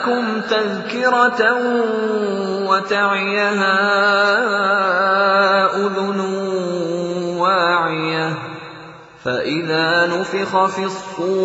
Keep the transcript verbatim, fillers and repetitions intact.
جَاءَكُمْ تَذْكِرَةً وَتَعِيَهَا أُذُنٌ وَاعِيَةٌ، فَإِذَا نُفِخَ فِي الصُّورِ